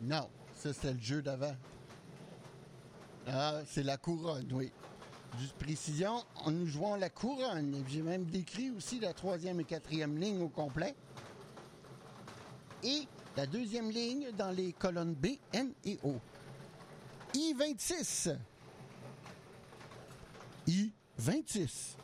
Non, ça, c'est le jeu d'avant. Ah, c'est la couronne, oui. Juste précision, nous jouons la couronne. J'ai même décrit aussi la 3e et 4e ligne au complet. Et la 2e ligne dans les colonnes B, N et O. I26. I26.